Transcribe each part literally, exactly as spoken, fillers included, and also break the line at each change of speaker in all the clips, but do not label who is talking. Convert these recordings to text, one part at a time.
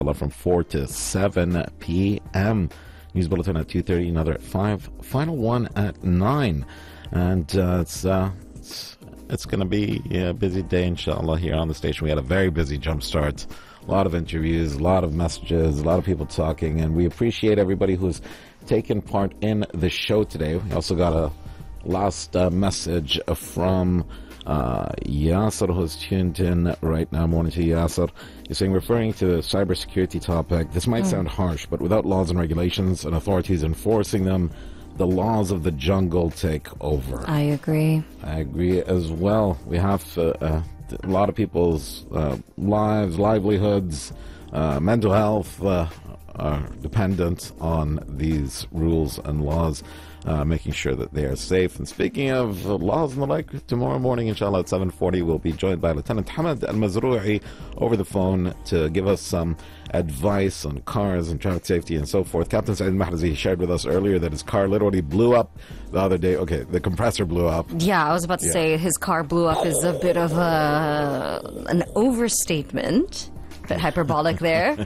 from four to seven p.m. News bulletin at two thirty, another at five, final one at nine. And uh, it's, uh, it's, it's going to be a busy day, inshallah, here on the station. We had a very busy jump start. A lot of interviews, a lot of messages, a lot of people talking, and we appreciate everybody who's taken part in the show today. We also got a last uh, message from uh, Yasser, who's tuned in right now. Morning to Yasser. He's saying, referring to the cybersecurity topic, this might mm. sound harsh, but without laws and regulations and authorities enforcing them, the laws of the jungle take over.
I agree.
I agree as well. We have uh, uh, a lot of people's uh, lives, livelihoods, uh, mental health uh, are dependent on these rules and laws, uh, making sure that they are safe. And speaking of uh, laws and the like, tomorrow morning, inshallah, at seven forty, we'll be joined by Lieutenant Hamad Al-Mazrou'i over the phone to give us some advice on cars and traffic safety and so forth. Captain Saeed Mahrazi shared with us earlier that his car literally blew up the other day. Okay, the compressor blew up.
Yeah, I was about to yeah. say his car blew up is a bit of a, an overstatement, a bit hyperbolic there.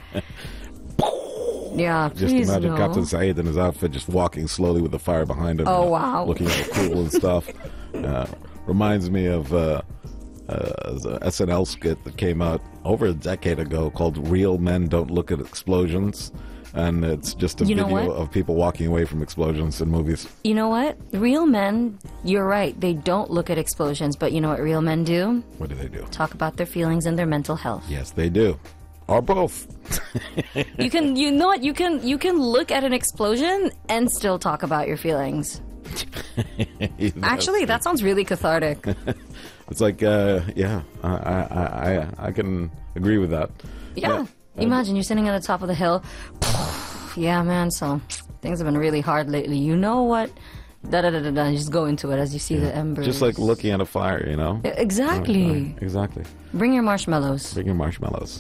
Yeah,
just
please
imagine
no.
Captain Saeed in his outfit just walking slowly with the fire behind him.
Oh,
uh,
wow.
Looking all cool and stuff. Uh, reminds me of uh, uh, an S N L skit that came out over a decade ago called Real Men Don't Look at Explosions. And it's just a
you know
video
what?
of people walking away from explosions in movies.
You know what? Real men, you're right, they don't look at explosions, but you know what real men do?
What do they do?
Talk about their feelings and their mental health.
Yes, they do. Or both.
You can, you know what? You can, you can look at an explosion and still talk about your feelings. Actually, that sounds really cathartic.
It's like, uh, yeah, I, I, I, I can agree with that.
Yeah. yeah. Imagine you're sitting at the top of the hill. Yeah, man. So things have been really hard lately. You know what? Da da da da da. Just go into it as you see yeah. the embers.
Just like looking at a fire, you know.
Exactly.
Right, right. Exactly.
Bring your marshmallows.
Bring your marshmallows.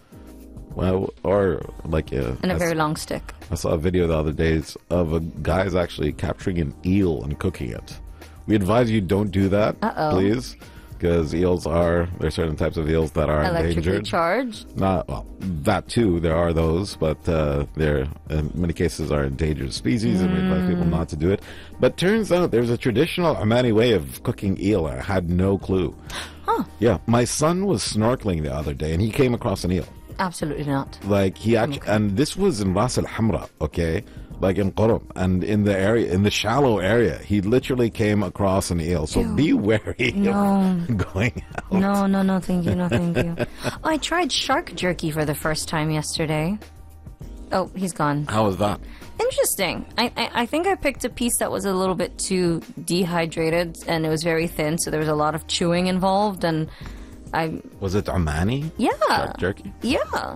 Well, or like a,
and a
I
very
s-
long stick.
I saw a video the other days of a guy's actually capturing an eel and cooking it. We advise you don't do that,
Uh-oh.
please, because eels are there are certain types of eels that are
electrically
endangered.
charged.
Not well, that too. There are those, but uh, they're in many cases are endangered species, mm. and we advise people not to do it. But turns out there's a traditional Omani way of cooking eel. I had no clue.
Huh?
Yeah, my son was snorkeling the other day, and he came across an eel.
Absolutely not.
Like he actually, okay. and this was in Ras Al Hamra, okay, like in Qurum, and in the area, in the shallow area, he literally came across an eel. So
Ew.
be wary
no.
of going out.
No, no, no, thank you, no, thank you. Oh, I tried shark jerky for the first time yesterday. Oh, he's gone.
How was that?
Interesting. I, I I think I picked a piece that was a little bit too dehydrated, and it was very thin, so there was a lot of chewing involved, and. I
was it Omani?
Yeah.
Shark jerky?
Yeah.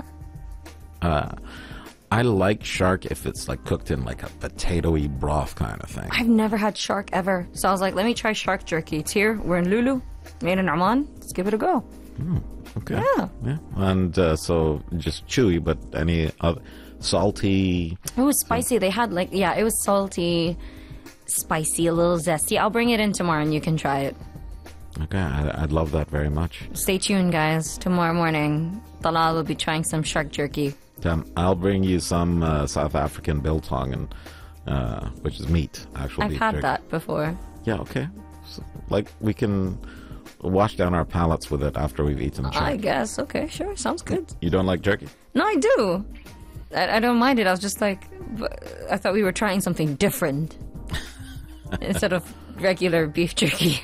Uh, I like shark if it's like cooked in like a potato-y broth kind of thing.
I've never had shark ever. So I was like, let me try shark jerky. It's here. We're in Lulu. Made in Oman. Let's give it a go.
Mm, okay.
Yeah.
Yeah. And uh, so just chewy, but any other salty?
It was spicy. They had like, yeah, it was salty, spicy, a little zesty. I'll bring it in tomorrow and you can try it.
Okay, I, I'd love that very much.
Stay tuned, guys. Tomorrow morning, Talal will be trying some shark jerky.
Um, I'll bring you some uh, South African biltong, and uh, which is meat, actual
I've
beef
had
jerky.
that before.
Yeah, okay. So, like, we can wash down our palates with it after we've eaten shark.
I guess. Okay, sure. Sounds good.
You don't like jerky?
No, I do. I, I don't mind it. I was just like, I thought we were trying something different instead of regular beef jerky.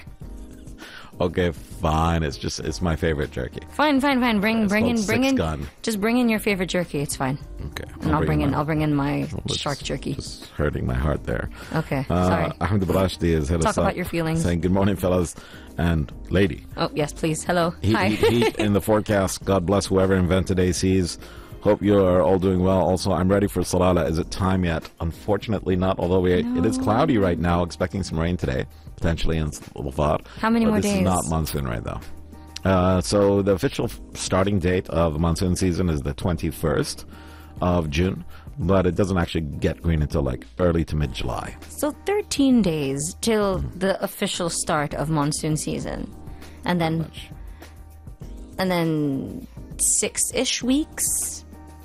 Okay, fine. It's just it's my favorite jerky.
Fine, fine, fine. Bring,
It's
bring
called
in, bring
Six
in.
Gun.
Just bring in your favorite jerky. It's fine.
Okay,
And I'll bring in,
my-
I'll bring in my
Well, it's
shark jerky.
Just hurting my heart there.
Okay,
Uh,
sorry.
Ahmed Barashdi is hit
Talk
us up
about your feelings.
saying, "Good morning, fellas and lady."
Oh yes, please. Hello.
Heat,
Hi.
heat, heat in the forecast. God bless whoever invented A Cs. Hope you are all doing well. Also, I'm ready for Salala. Is it time yet? Unfortunately not, although we,
No.
it is cloudy right now, expecting some rain today, potentially in Lafar.
How many
but
more
this
days?
is not monsoon right though. Uh, so the official f- starting date of the monsoon season is the twenty-first of June, but it doesn't actually get green until like early to mid-July.
So thirteen days till the official start of monsoon season, and then, and then six-ish weeks